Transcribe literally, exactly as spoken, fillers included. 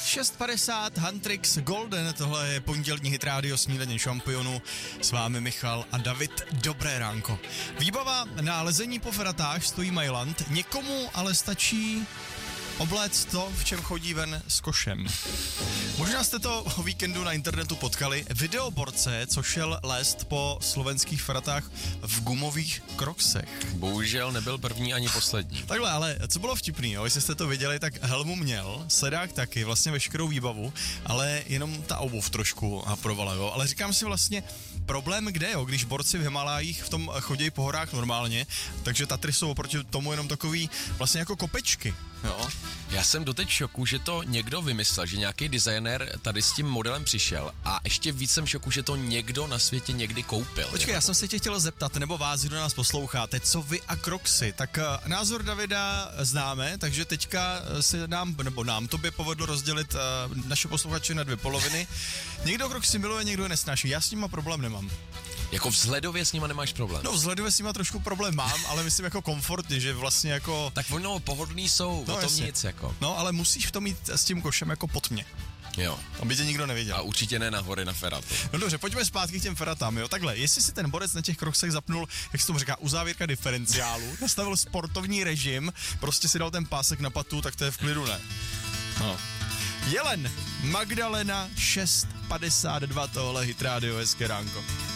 šest padesát, Huntrix Golden, tohle je pondělní hit rádio Snídaně šampionů, s vámi Michal a David, dobré ránko. Výbava na lezení po feratách stojí Mailand, někomu ale stačí obléct to, v čem chodí ven s košem. Možná jste to o víkendu na internetu potkali, videoborce, co šel lézt po slovenských feratách v gumových kroksech. Bohužel nebyl první ani poslední. Takhle, ale co bylo vtipný, jo? Jestli jste to viděli, tak helmu měl, sedák taky, vlastně veškerou výbavu, ale jenom ta obuv trošku a provala, jo? Ale říkám si vlastně, problém kde, jo? Když borci v Himalájích v tom chodějí po horách normálně, takže Tatry jsou oproti tomu jenom takový vlastně jako kopečky, jo? Já jsem doteď v šoku, že to někdo vymyslel, že nějaký designér tady s tím modelem přišel a ještě víc jsem v šoku, že to někdo na světě někdy koupil. Počkej, já jsem se tě chtěl zeptat, nebo vás, kdo nás posloucháte, co vy a Crocsy, tak uh, názor Davida známe, takže teďka se nám, nebo nám tobě povedlo rozdělit uh, naše posluchače na dvě poloviny. Někdo Crocsy miluje, někdo je nesnáší, já s nima problém nemám. Jako vzhledově s nima nemáš problém? No vzhledově s nima trošku problém mám, ale myslím jako komfortně, že vlastně jako... Tak ono pohodlný jsou, no, o tom jasně. Nic jako. No ale musíš v tom mít s tím košem jako pod mě. Jo. Aby tě nikdo neviděl. A určitě ne na hory na feratu. No dobře, pojďme zpátky k těm feratám, jo. Takhle, jestli si ten borec na těch Crocsech zapnul, jak se tomu říká, uzávěrka diferenciálu, nastavil sportovní režim, prostě si dal ten pásek na patu, tak to je v klidu, ne? No. Jelen, Magdalena, šest padesát dva, tohle hit rádio, hezké ránko.